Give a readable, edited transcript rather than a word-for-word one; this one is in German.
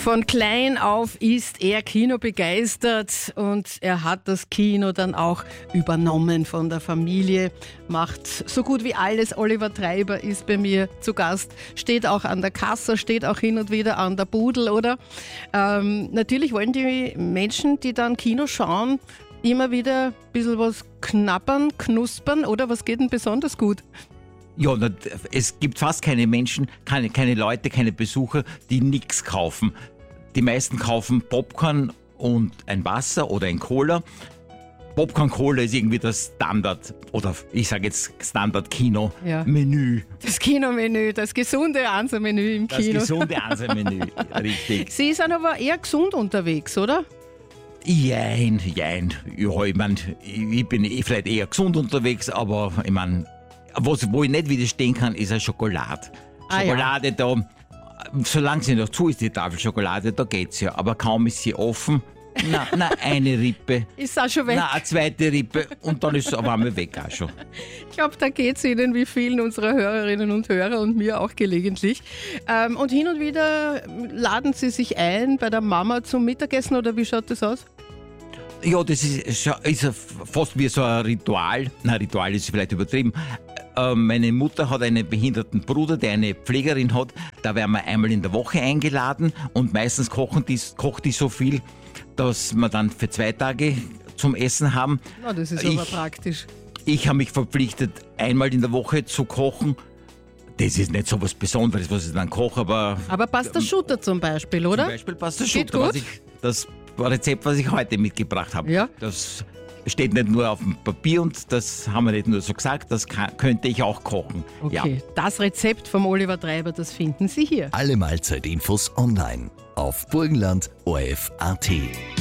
Von klein auf ist er kinobegeistert und er hat das Kino dann auch übernommen von der Familie, macht so gut wie alles. Oliver Treiber ist bei mir zu Gast, steht auch an der Kasse, steht auch hin und wieder an der Budel, oder? Natürlich wollen die Menschen, die dann Kino schauen, immer wieder ein bisschen was knuspern, oder? Was geht denn besonders gut? Ja, es gibt fast keine Menschen, keine Leute, keine Besucher, die nichts kaufen. Die meisten kaufen Popcorn und ein Wasser oder ein Cola. Popcorn, Cola ist irgendwie das Standard, oder ich sage jetzt Standard-Kino-Menü. Ja. Das Kinomenü, das gesunde Ansa-Menü im Kino. Das gesunde Ansa-Menü, richtig. Sie sind aber eher gesund unterwegs, oder? Jein. Ja, ich meine, ich bin vielleicht eher gesund unterwegs, aber ich meine, wo ich nicht widerstehen kann, ist eine Schokolade. Schokolade, da, solange sie noch zu ist, die Tafel Schokolade, da geht's ja. Aber kaum ist sie offen, eine Rippe. Ist auch schon weg. Eine zweite Rippe und dann ist es auf einmal weg auch schon. Ich glaube, da geht es Ihnen wie vielen unserer Hörerinnen und Hörer und mir auch gelegentlich. Und hin und wieder laden Sie sich ein bei der Mama zum Mittagessen, oder wie schaut das aus? Ja, das ist fast wie so ein Ritual. Na, Ritual ist vielleicht übertrieben. Meine Mutter hat einen behinderten Bruder, der eine Pflegerin hat. Da werden wir einmal in der Woche eingeladen und meistens kocht die so viel, dass wir dann für 2 Tage zum Essen haben. Ja, das ist aber praktisch. Ich habe mich verpflichtet, einmal in der Woche zu kochen. Das ist nicht so was Besonderes, was ich dann koche, aber... Aber Pasta Schutter zum Beispiel, oder? Zum Beispiel Pasta Schutter, das Rezept, was ich heute mitgebracht habe. Ja. Das steht nicht nur auf dem Papier und das haben wir nicht nur so gesagt, das könnte ich auch kochen. Okay, ja. Das Rezept vom Oliver Treiber, das finden Sie hier. Alle Mahlzeitinfos online auf burgenland.orf.at.